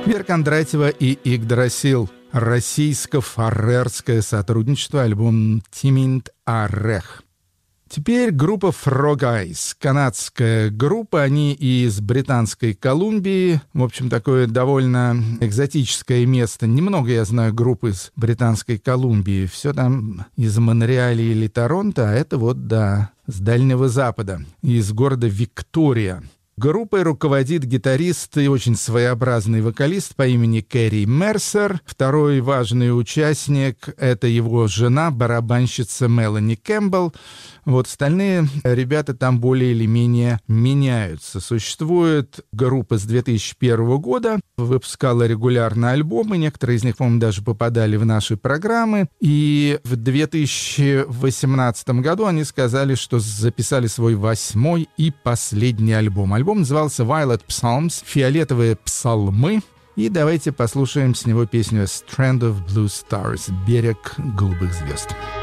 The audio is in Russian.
Вера Кондратьева и Игдрасил. Российско-фарерское сотрудничество, альбом «Тиминт Арех». Теперь группа Frog Eyes, канадская группа, они из Британской Колумбии. В общем, такое довольно экзотическое место. Немного я знаю групп из Британской Колумбии. Все там из Монреаля или Торонто, а это вот, да, с Дальнего Запада, из города Виктория. Группой руководит гитарист и очень своеобразный вокалист по имени Кэрри Мерсер. Второй важный участник — это его жена, барабанщица Мелани Кэмпбелл. Вот остальные ребята там более или менее меняются. Существует группа с 2001 года, выпускала регулярно альбомы, некоторые из них, по-моему, даже попадали в наши программы. И в 2018 году они сказали, что записали свой 8-й и последний альбом. Альбом назывался Violet Psalms, «Фиолетовые псалмы». И давайте послушаем с него песню «Strand of Blue Stars», «Берег голубых звезд».